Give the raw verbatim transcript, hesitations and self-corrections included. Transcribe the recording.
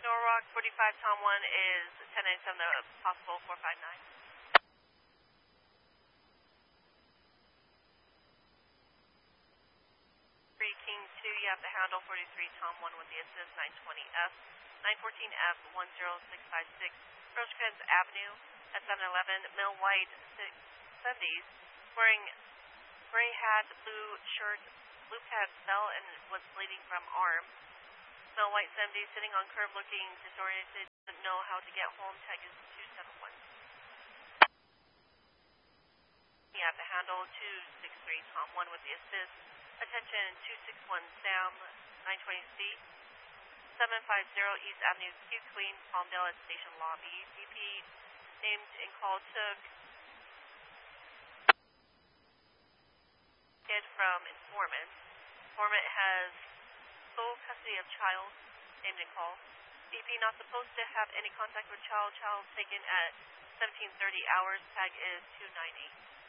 Norwalk forty-five, Tom one is ten ninety-seven, the possible four five nine. three King two, you have to handle forty-three, Tom one with the assist, nine twenty F, nine fourteen F, one zero six five six, Rosecrans Avenue, at seven eleven, Mill White, six seventies, wearing gray hat, blue shirt, blue pad fell and was bleeding from arm. Mill White seventy, sitting on curb looking disoriented, doesn't know how to get home, tag is two seven one. You have to handle two six three, Tom one with the assist. Attention, two six one Sam, nine twenty C, seven five zero East Avenue, Q Queen, Palmdale at station lobby. B P named and call took kid from informant. Informant has sole custody of child, named and call. B P not supposed to have any contact with child. Child taken at seventeen thirty hours. Tag is two ninety.